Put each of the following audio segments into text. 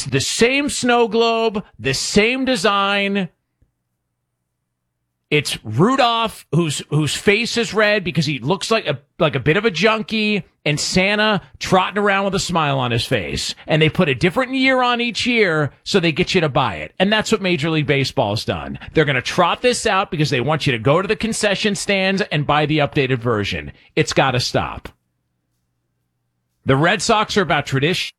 It's the same snow globe, the same design. It's Rudolph, whose face is red because he looks like a bit of a junkie, and Santa trotting around with a smile on his face. And they put a different year on each year so they get you to buy it. And that's what Major League Baseball's done. They're going to trot this out because they want you to go to the concession stands and buy the updated version. It's got to stop. The Red Sox are about tradition.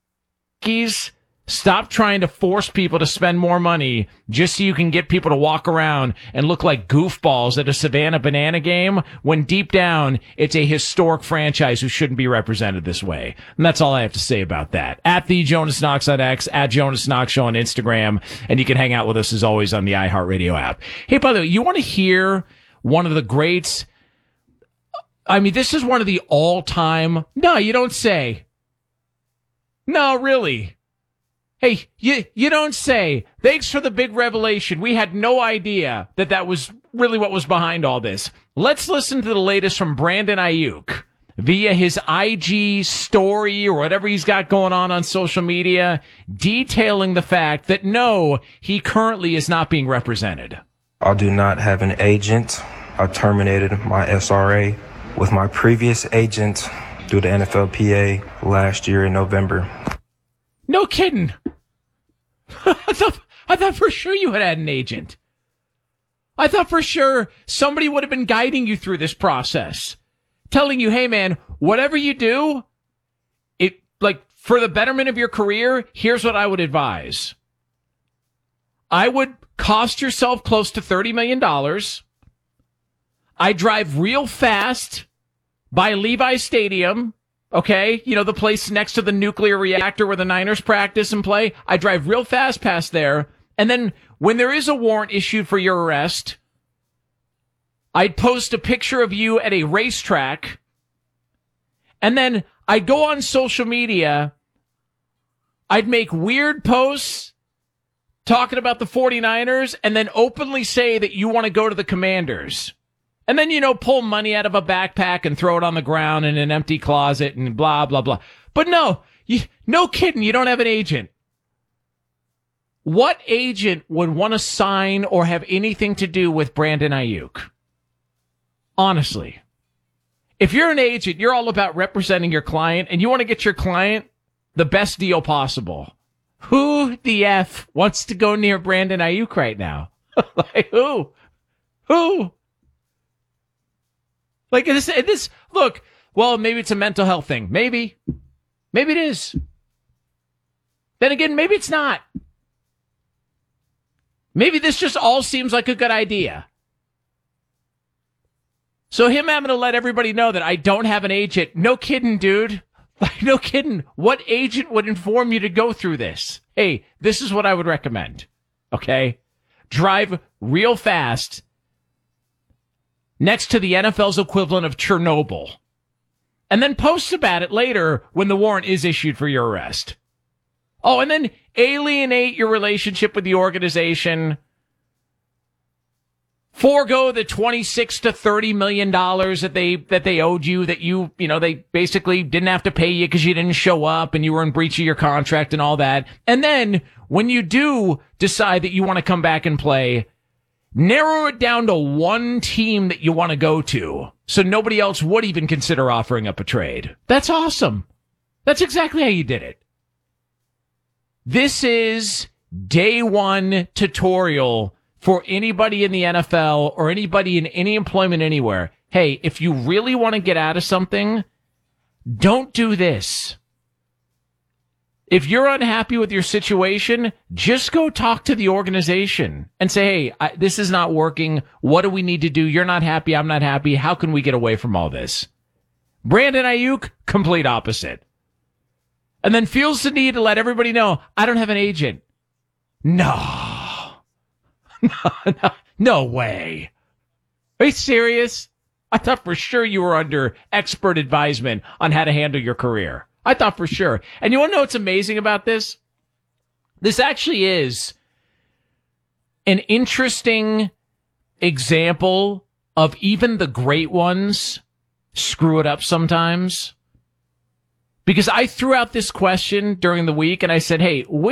Stop trying to force people to spend more money just so you can get people to walk around and look like goofballs at a Savannah Banana game when deep down it's a historic franchise who shouldn't be represented this way. And that's all I have to say about that. At the Jonas Knox on X, at Jonas Knox Show on Instagram, and you can hang out with us as always on the iHeartRadio app. Hey, by the way, you want to hear one of the greats? I mean, this is one of the all-time... No, you don't say. No, really. Hey, you don't say. Thanks for the big revelation. We had no idea that was really what was behind all this. Let's listen to the latest from Brandon Ayuk via his IG story or whatever he's got going on social media, detailing the fact that no, he currently is not being represented. I do not have an agent. I terminated my SRA with my previous agent through the NFLPA last year in November. No kidding. I thought for sure you had an agent. I thought for sure somebody would have been guiding you through this process, telling you, hey man, whatever you do, for the betterment of your career, here's what I would advise. I would cost yourself close to $30 million. I drive real fast by Levi Stadium. Okay, you know, the place next to the nuclear reactor where the Niners practice and play. I drive real fast past there. And then when there is a warrant issued for your arrest, I'd post a picture of you at a racetrack. And then I'd go on social media. I'd make weird posts talking about the 49ers and then openly say that you want to go to the Commanders. And then, pull money out of a backpack and throw it on the ground in an empty closet and blah, blah, blah. But no kidding, you don't have an agent. What agent would want to sign or have anything to do with Brandon Ayuk? Honestly. If you're an agent, you're all about representing your client and you want to get your client the best deal possible. Who the F wants to go near Brandon Ayuk right now? Like, who? Like this, look, well, maybe it's a mental health thing. Maybe it is. Then again, maybe it's not. Maybe this just all seems like a good idea. So him having to let everybody know that I don't have an agent. No kidding, dude. Like, no kidding. What agent would inform you to go through this? Hey, this is what I would recommend. Okay? Drive real fast next to the NFL's equivalent of Chernobyl. And then post about it later when the warrant is issued for your arrest. Oh, and then alienate your relationship with the organization. Forego the $26 to $30 million that they owed you, that they basically didn't have to pay you because you didn't show up and you were in breach of your contract and all that. And then when you do decide that you want to come back and play, narrow it down to one team that you want to go to so nobody else would even consider offering up a trade. That's awesome. That's exactly how you did it. This is day one tutorial for anybody in the NFL or anybody in any employment anywhere. Hey, if you really want to get out of something, don't do this. If you're unhappy with your situation, just go talk to the organization and say, hey, this is not working. What do we need to do? You're not happy. I'm not happy. How can we get away from all this? Brandon Ayuk, complete opposite. And then feels the need to let everybody know, I don't have an agent. No, no way. Are you serious? I thought for sure you were under expert advisement on how to handle your career. I thought for sure. And you want to know what's amazing about this? This actually is an interesting example of even the great ones screw it up sometimes. Because I threw out this question during the week and I said, hey,